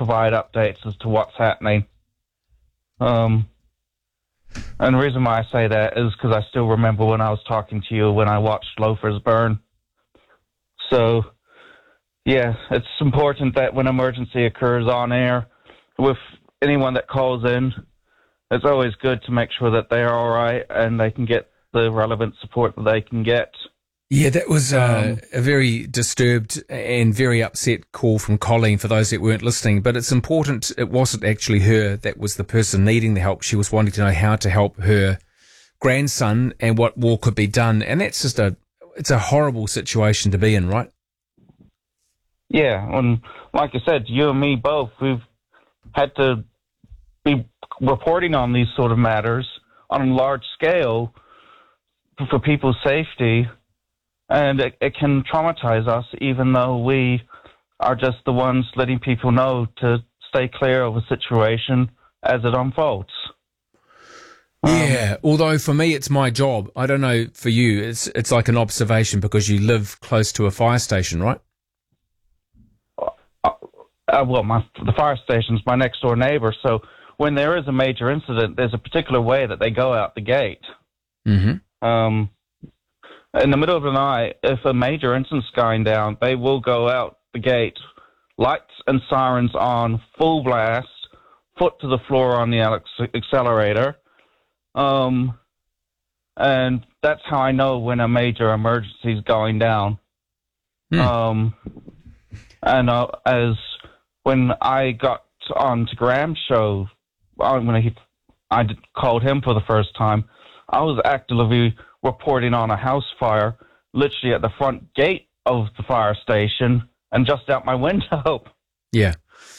provide updates as to what's happening. And the reason why I say that is because I still remember when I was talking to you when I watched Loafers burn. So, yeah, it's important that when emergency occurs on air, with anyone that calls in, it's always good to make sure that they're all right and they can get the relevant support that they can get. Yeah, that was a very disturbed and very upset call from Colleen for those that weren't listening. But it's important, it wasn't actually her that was the person needing the help. She was wanting to know how to help her grandson and what more could be done. And that's just it's a horrible situation to be in, right? Yeah, and like I said, you and me both, we've had to be reporting on these sort of matters on a large scale for people's safety. And it can traumatize us, even though we are just the ones letting people know to stay clear of a situation as it unfolds. Yeah, although for me it's my job. I don't know for you. It's like an observation because you live close to a fire station, right? The fire station's my next door neighbor. So when there is a major incident, there's a particular way that they go out the gate. Mm-hmm. In the middle of the night, if a major incident's going down, they will go out the gate, lights and sirens on, full blast, foot to the floor on the accelerator. And that's how I know when a major emergency is going down. As when I got on to Graham's show, when I called him for the first time, I was actively reporting on a house fire literally at the front gate of the fire station and just out my window. Yeah.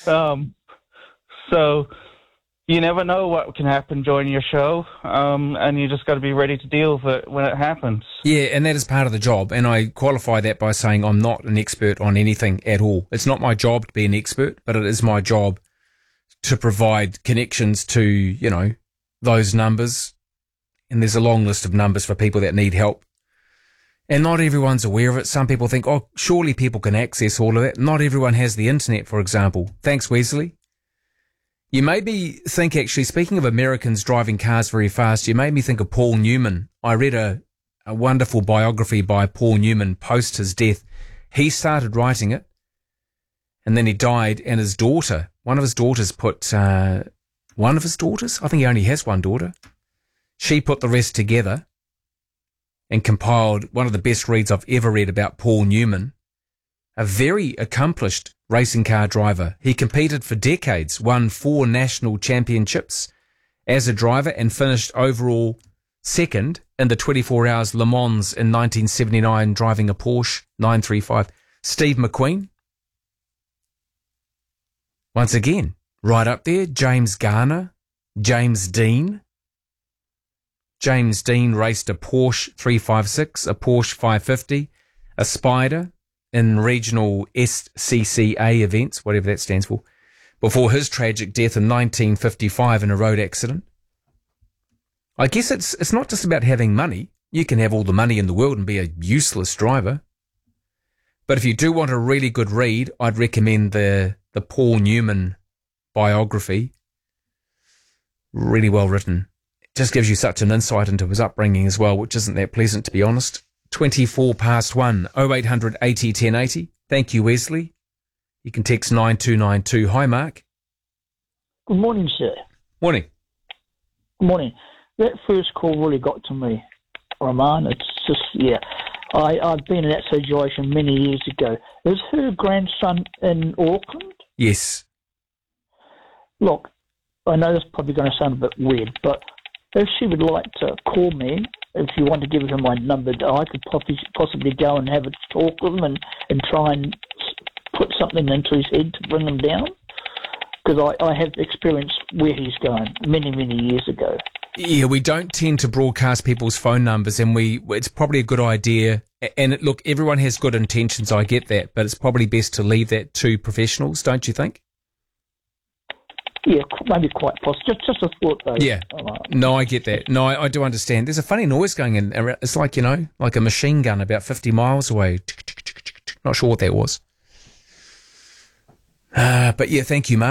So you never know what can happen during your show, and you just got to be ready to deal with it when it happens. Yeah, and that is part of the job, and I qualify that by saying I'm not an expert on anything at all. It's not my job to be an expert, but it is my job to provide connections to, those numbers. And there's a long list of numbers for people that need help. And not everyone's aware of it. Some people think, surely people can access all of that. Not everyone has the internet, for example. Thanks, Wesley. You made me think, actually, speaking of Americans driving cars very fast, you made me think of Paul Newman. I read a wonderful biography by Paul Newman post his death. He started writing it, and then he died, and his daughter, one of his daughters, I think he only has one daughter, she put the rest together and compiled one of the best reads I've ever read about Paul Newman, a very accomplished racing car driver. He competed for decades, won 4 national championships as a driver, and finished overall second in the 24 Hours Le Mans in 1979, driving a Porsche 935. Steve McQueen, once again, right up there. James Garner, James Dean. James Dean raced a Porsche 356, a Porsche 550, a Spider in regional SCCA events, whatever that stands for, before his tragic death in 1955 in a road accident. I guess it's not just about having money. You can have all the money in the world and be a useless driver. But if you do want a really good read, I'd recommend the Paul Newman biography. Really well written. Just gives you such an insight into his upbringing as well, which isn't that pleasant, to be honest. 1, 0800 80 1080. Thank you, Wesley. You can text 9292. Hi, Mark. Good morning, sir. Morning. Good morning. That first call really got to me, Roman. It's just, I've been in that situation many years ago. Is her grandson in Auckland? Yes. Look, I know this is probably going to sound a bit weird, but if she would like to call me, if you want to give her my number, I could possibly go and have a talk with him and try and put something into his head to bring him down. Because I have experienced where he's going many, many years ago. Yeah, we don't tend to broadcast people's phone numbers, and it's probably a good idea. And look, everyone has good intentions, I get that, but it's probably best to leave that to professionals, don't you think? Yeah, maybe quite possible. Just a thought, though. Yeah. No, I get that. No, I do understand. There's a funny noise going in. It's like, like a machine gun about 50 miles away. Not sure what that was. But yeah, thank you, Mark.